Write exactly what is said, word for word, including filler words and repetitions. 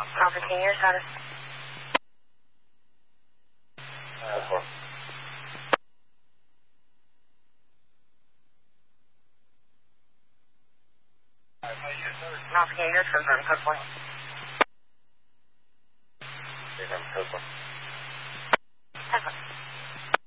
Alpha, can you status? Uh, four. Alpha, can you confirm code four? Confirm code four. Excellent.